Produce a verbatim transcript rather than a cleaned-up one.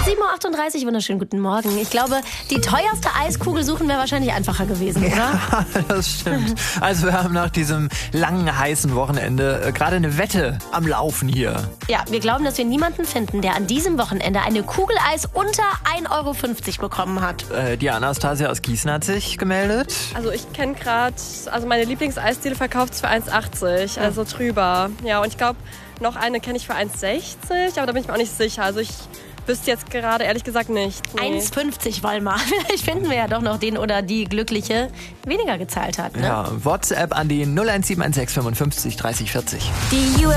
sieben Uhr achtunddreißig, wunderschönen guten Morgen. Ich glaube, die teuerste Eiskugel suchen wäre wahrscheinlich einfacher gewesen, oder? Ja, das stimmt. Also wir haben nach diesem langen, heißen Wochenende äh, gerade eine Wette am Laufen hier. Ja, wir glauben, dass wir niemanden finden, der an diesem Wochenende eine Kugel Eis unter ein Euro fünfzig bekommen hat. Äh, die Anastasia aus Gießen hat sich gemeldet. Also ich kenne gerade, also meine Lieblingseisdiele verkauft es für eins achtzig, also drüber. Ja, und ich glaube, noch eine kenne ich für eins sechzig, aber da bin ich mir auch nicht sicher. Also ich wüsste jetzt gerade ehrlich gesagt nicht. Nee. eins fünfzig wollen wir. Vielleicht finden wir ja doch noch den oder die Glückliche, die weniger gezahlt hat. Ne? Ja, WhatsApp an die null eins sieben eins sechs fünfundfünfzig dreißig vierzig. Die